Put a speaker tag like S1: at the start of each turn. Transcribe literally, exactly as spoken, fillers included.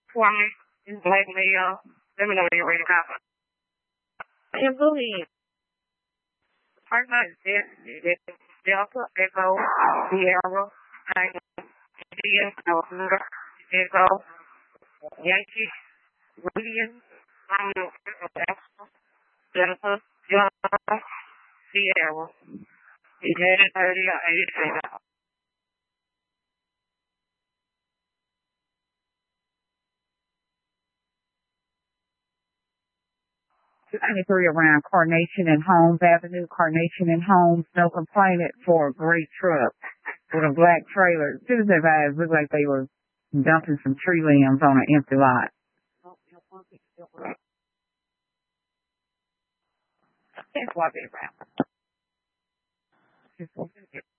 S1: for me. Just let me, uh, let me know when you're ready to go. And bullying. First night is Delta, Echo, Sierra, Tango, Indian, November, Echo, Yankee, William, Romeo, Alpha, Delta, John, Sierra. eleven thirty or eighty-seven. twenty-three around Carnation and Holmes Avenue, Carnation and Holmes, no complainant for a gray truck with a black trailer. As soon as their eyes looked like they were dumping some tree limbs on an empty lot. That's why they around.